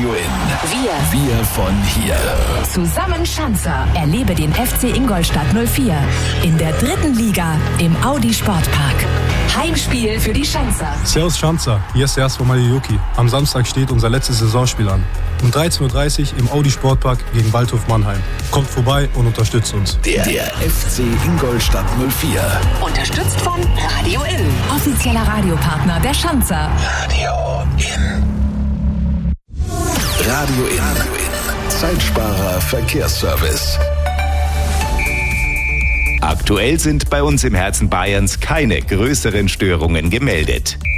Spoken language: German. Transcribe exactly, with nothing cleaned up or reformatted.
Radio In. Wir. Wir von hier. Zusammen Schanzer. Erlebe den F C Ingolstadt null vier in der dritten Liga im Audi Sportpark. Heimspiel für die Schanzer. Servus Schanzer, hier ist der erste Mali Yuki. Am Samstag steht unser letztes Saisonspiel an. Um dreizehn Uhr dreißig im Audi Sportpark gegen Waldhof Mannheim. Kommt vorbei und unterstützt uns. Der, der F C Ingolstadt null vier. Unterstützt von Radio In. Offizieller Radiopartner der Schanzer. Radio In. Radio In. Radio In. Zeitsparer Verkehrsservice. Aktuell sind bei uns im Herzen Bayerns keine größeren Störungen gemeldet.